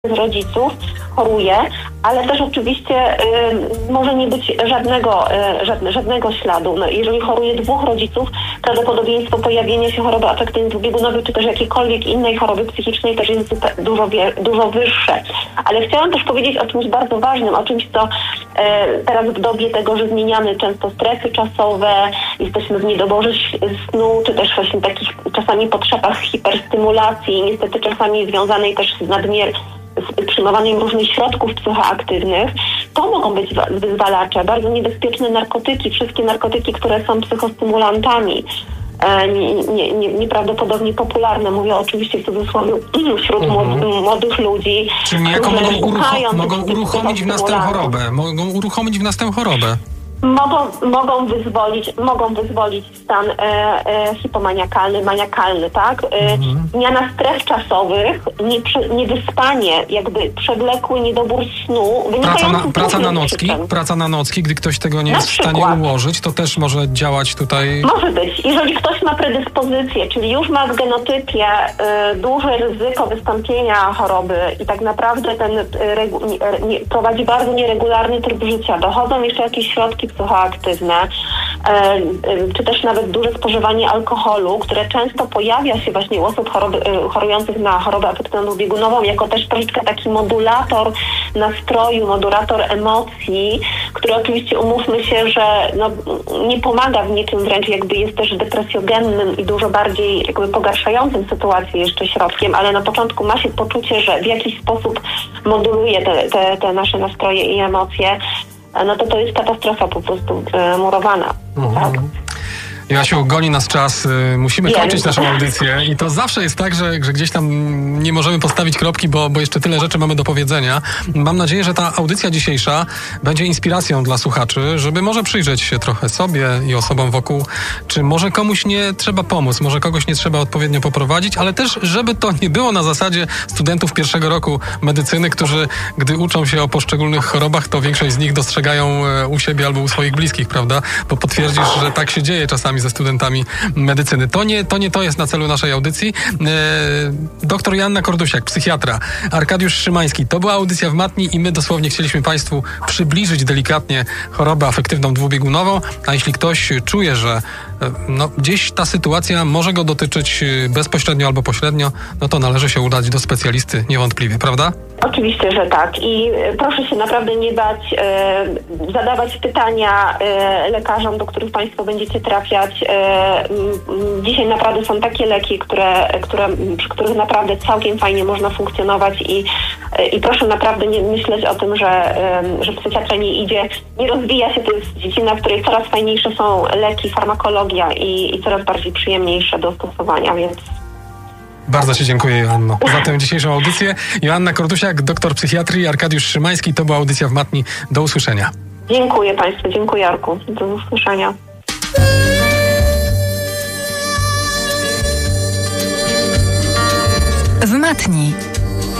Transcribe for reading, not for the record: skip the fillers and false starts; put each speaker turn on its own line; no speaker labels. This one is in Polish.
z rodziców choruje, ale też oczywiście może nie być żadnego śladu. No, jeżeli choruje 2 rodziców, prawdopodobieństwo pojawienia się choroby afektywnej dwubiegunowej czy też jakiejkolwiek innej choroby psychicznej też jest dużo wyższe. Ale chciałam też powiedzieć o czymś bardzo ważnym, o czymś, co teraz w dobie tego, że zmieniamy często strefy czasowe, jesteśmy w niedoborze snu, czy też właśnie takich czasami potrzebach hiperstymulacji, niestety czasami związanej też z przyjmowaniem różnych środków psychoaktywnych, to mogą być wyzwalacze, bardzo niebezpieczne narkotyki, wszystkie narkotyki, które są psychostymulantami, nieprawdopodobnie popularne, mówię oczywiście w cudzysłowie wśród młodych ludzi.
Czyli niejako mogą uruchomić w nas tę chorobę.
Mogą wyzwolić stan hipomaniakalny, maniakalny, tak? Zmiana stref czasowych, niewyspanie, jakby przewlekły niedobór snu.
Praca na nocki, gdy ktoś tego nie jest w stanie ułożyć, to też może działać tutaj.
Może być. Jeżeli ktoś ma predyspozycję, czyli już ma w genotypie duże ryzyko wystąpienia choroby i tak naprawdę ten prowadzi bardzo nieregularny tryb życia, dochodzą jeszcze jakieś środki psychoaktywne, czy też nawet duże spożywanie alkoholu, które często pojawia się właśnie u osób chorujących na chorobę afektywną dwubiegunową jako też troszeczkę taki modulator nastroju, modulator emocji, który oczywiście, umówmy się, że nie pomaga w niczym, wręcz jakby jest też depresjogennym i dużo bardziej jakby pogarszającym sytuację jeszcze środkiem, ale na początku ma się poczucie, że w jakiś sposób moduluje te nasze nastroje i emocje. No to jest katastrofa po prostu murowana. Tak?
Jasiu, goni nas czas, musimy kończyć naszą audycję i to zawsze jest tak, że gdzieś tam nie możemy postawić kropki, bo jeszcze tyle rzeczy mamy do powiedzenia. Mam nadzieję, że ta audycja dzisiejsza będzie inspiracją dla słuchaczy, żeby może przyjrzeć się trochę sobie i osobom wokół, czy może komuś nie trzeba pomóc, może kogoś nie trzeba odpowiednio poprowadzić, ale też, żeby to nie było na zasadzie studentów 1. roku medycyny, którzy, gdy uczą się o poszczególnych chorobach, to większość z nich dostrzegają u siebie albo u swoich bliskich, prawda? Bo potwierdzisz, że tak się dzieje czasami ze studentami medycyny. To jest na celu naszej audycji. Doktor Joanna Kordusiak, psychiatra, Arkadiusz Szymański. To była audycja w Matni i my dosłownie chcieliśmy Państwu przybliżyć delikatnie chorobę afektywną dwubiegunową, a jeśli ktoś czuje, że gdzieś ta sytuacja może go dotyczyć bezpośrednio albo pośrednio, no to należy się udać do specjalisty niewątpliwie, prawda?
Oczywiście, że tak. I proszę się naprawdę nie bać, zadawać pytania lekarzom, do których Państwo będziecie trafiać. Dzisiaj naprawdę są takie leki, przy których naprawdę całkiem fajnie można funkcjonować i proszę naprawdę nie myśleć o tym, że psychiatra nie rozwija się. To jest dziedzina, w której coraz fajniejsze są leki, farmakologia i coraz bardziej przyjemniejsze do stosowania, więc...
Bardzo Ci dziękuję, Joanno, za tę dzisiejszą audycję. Joanna Kordusiak, doktor psychiatrii, Arkadiusz Szymański. To była audycja w Matni. Do usłyszenia.
Dziękuję Państwu, dziękuję Jarku. Do usłyszenia.
W Matni.